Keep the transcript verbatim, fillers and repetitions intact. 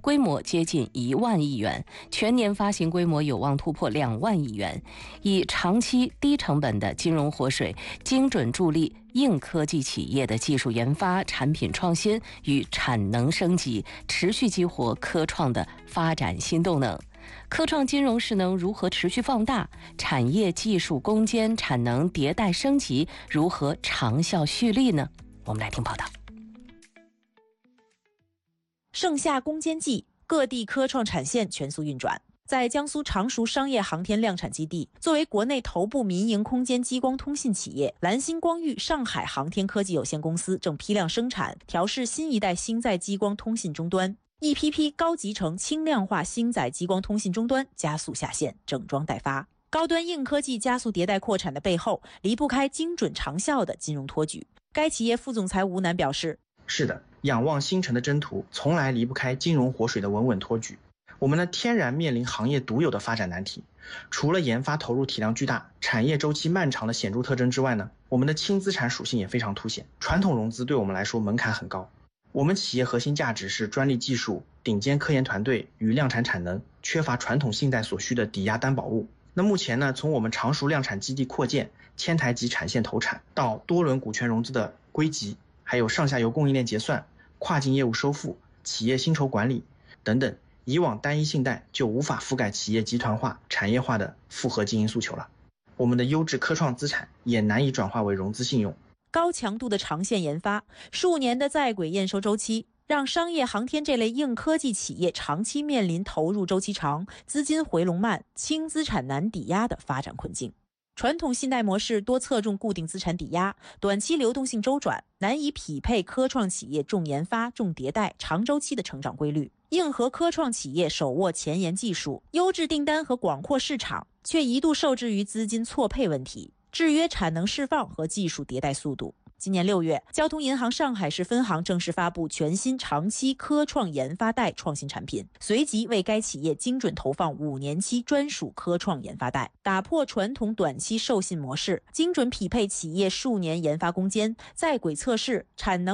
规模接近一万亿元，全年发行规模有望突破两万亿元，以长期低成本的金融活水，精准助力硬科技企业的技术研发、产品创新与产能升级，持续激活科创的发展新动能。科创金融势能如何持续放大？产业技术攻坚、产能迭代升级如何长效蓄力呢？我们来听报道。 盛夏攻坚季，各地科创产线全速运转。在江苏常熟商业航天量产基地，作为国内头部民营空间激光通信企业，蓝星光域上海航天科技有限公司正批量生产、调试新一代星载激光通信终端。一批批高集成轻量化星载激光通信终端加速下线，整装待发。高端硬科技加速迭代扩产的背后，离不开精准长效的金融托举。该企业副总裁吴楠表示： 是的，仰望星辰的征途从来离不开金融活水的稳稳托举。我们呢天然面临行业独有的发展难题，除了研发投入体量巨大、产业周期漫长的显著特征之外呢，我们的轻资产属性也非常凸显。传统融资对我们来说门槛很高，我们企业核心价值是专利技术、顶尖科研团队与量产产能，缺乏传统信贷所需的抵押担保物。那目前呢，从我们常熟量产基地扩建、千台级产线投产，到多轮股权融资的归集，还有上下游供应链结算、跨境业务收付、企业薪酬管理等等，以往单一信贷就无法覆盖企业集团化、产业化的复合经营诉求了。我们的优质科创资产也难以转化为融资信用。 高强度的长线研发，数年的在轨验收周期，让商业航天这类硬科技企业长期面临投入周期长、资金回笼慢、轻资产难抵押的发展困境。传统信贷模式多侧重固定资产抵押，短期流动性周转，难以匹配科创企业重研发、重迭代、长周期的成长规律。硬核科创企业手握前沿技术、优质订单和广阔市场，却一度受制于资金错配问题，制约产能释放和技术迭代速度。今年六月，交通银行上海市分行正式发布全新长期科创研发贷创新产品，随即为该企业精准投放五年期专属科创研发贷，打破传统短期授信模式，精准匹配企业数年研发攻坚、在轨测试、产能